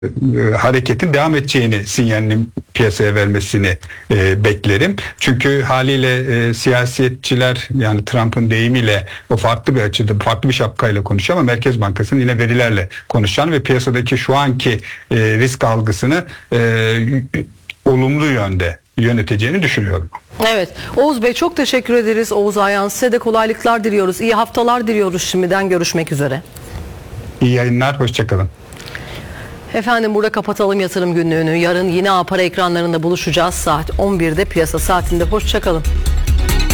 hareketin devam edeceğini sinyalini piyasaya vermesini beklerim. Çünkü haliyle siyasetçiler, yani Trump'ın deyimiyle, o farklı bir açıda, farklı bir şapkayla konuşuyor ama Merkez Bankası'nın yine verilerle konuşacağını ve piyasadaki şu anki risk algısını olumlu yönde yöneteceğini düşünüyorum. Evet. Oğuz Bey, çok teşekkür ederiz. Oğuz Ayhan, size de kolaylıklar diliyoruz. İyi haftalar diliyoruz şimdiden. Görüşmek üzere. İyi yayınlar, hoşçakalın. Efendim, burada kapatalım yatırım günlüğünü. Yarın yine A Para ekranlarında buluşacağız. Saat 11'de piyasa saatinde. Hoşçakalın.